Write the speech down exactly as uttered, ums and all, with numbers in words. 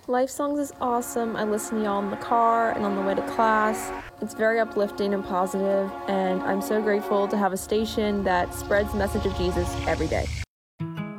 Life Songs is awesome. I listen to y'all in the car and on the way to class. It's very uplifting and positive, and I'm so grateful to have a station that spreads the message of Jesus every day.